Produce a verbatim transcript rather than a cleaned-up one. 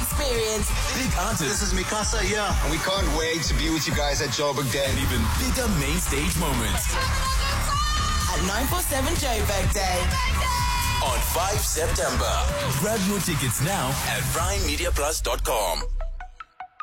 experience big artists. This is Mikasa here. And we can't wait to be with you guys at Joburg Day. And even bigger main stage moments. At nine forty-seven Joburg Day. On five September. Grab your tickets now at prime media plus dot com.